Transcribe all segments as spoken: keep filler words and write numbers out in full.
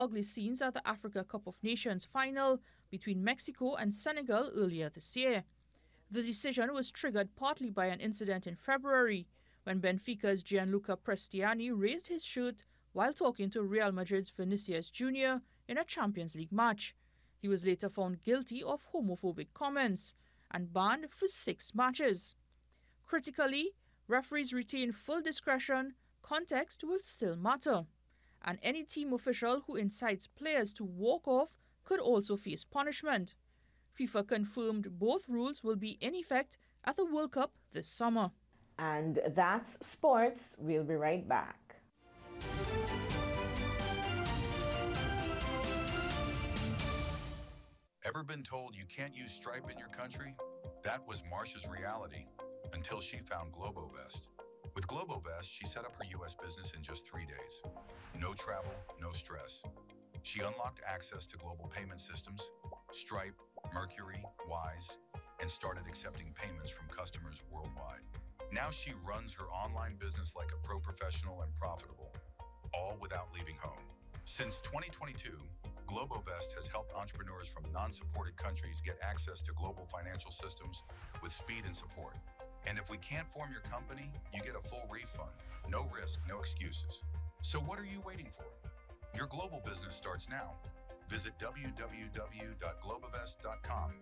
ugly scenes at the Africa Cup of Nations final between Mexico and Senegal earlier this year. The decision was triggered partly by an incident in February when Benfica's Gianluca Prestiani raised his shirt while talking to Real Madrid's Vinicius Junior in a Champions League match. He was later found guilty of homophobic comments and banned for six matches. Critically, referees retain full discretion. Context will still matter. And any team official who incites players to walk off could also face punishment. FIFA confirmed both rules will be in effect at the World Cup this summer. And that's sports. We'll be right back. Ever been told you can't use Stripe in your country? That was Marsha's reality until she found Globovest. With Globovest, she set up her U S business in just three days. No travel, no stress. She unlocked access to global payment systems, Stripe, Mercury, Wise, and started accepting payments from customers worldwide. Now she runs her online business like a pro professional and profitable, all without leaving home. Since twenty twenty-two, Globovest has helped entrepreneurs from non-supported countries get access to global financial systems with speed and support. And if we can't form your company, you get a full refund. No risk, no excuses. So what are you waiting for? Your global business starts now. Visit w w w dot globovest dot com.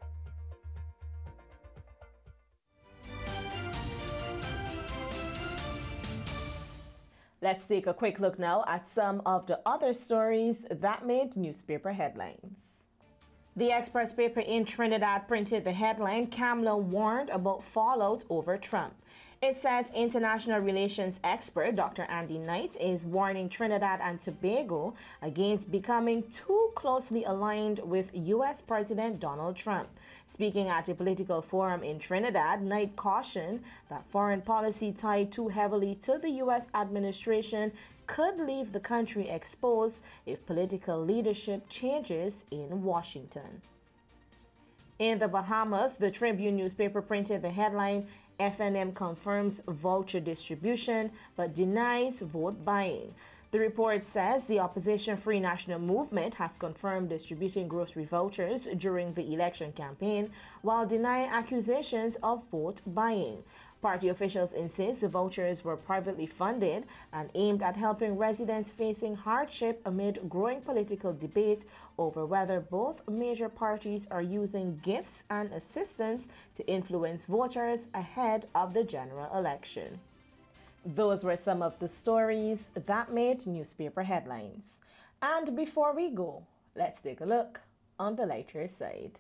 Let's take a quick look now at some of the other stories that made newspaper headlines. The Express paper in Trinidad printed the headline, Kamala warned about fallout over Trump. It says international relations expert Doctor Andy Knight is warning Trinidad and Tobago against becoming too closely aligned with U S President Donald Trump. Speaking at a political forum in Trinidad, Knight cautioned that foreign policy tied too heavily to the U S administration could leave the country exposed if political leadership changes in Washington. In the Bahamas, the Tribune newspaper printed the headline, F N M confirms voucher distribution but denies vote buying. The report says the opposition Free National Movement has confirmed distributing grocery vouchers during the election campaign while denying accusations of vote buying. Party officials insist the vouchers were privately funded and aimed at helping residents facing hardship amid growing political debate over whether both major parties are using gifts and assistance to influence voters ahead of the general election. Those were some of the stories that made newspaper headlines. And before we go, let's take a look on the lighter side.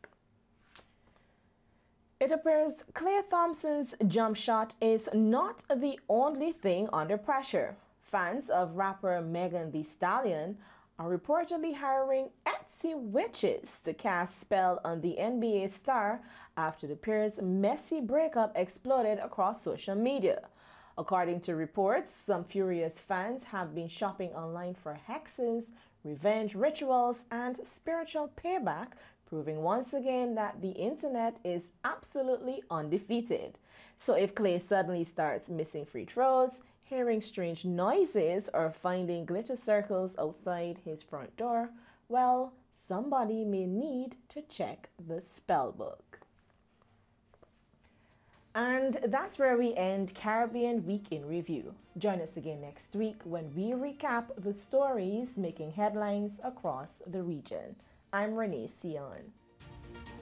It appears Klay Thompson's jump shot is not the only thing under pressure. Fans of rapper Megan Thee Stallion are reportedly hiring Etsy witches to cast spell on the N B A star after the pair's messy breakup exploded across social media. According to reports, some furious fans have been shopping online for hexes, revenge rituals, and spiritual payback, proving once again that the internet is absolutely undefeated. So if Klay suddenly starts missing free throws, hearing strange noises, or finding glitter circles outside his front door, well, somebody may need to check the spell book. And that's where we end Caribbean Week in Review. Join us again next week when we recap the stories making headlines across the region. I'm Renee Sion.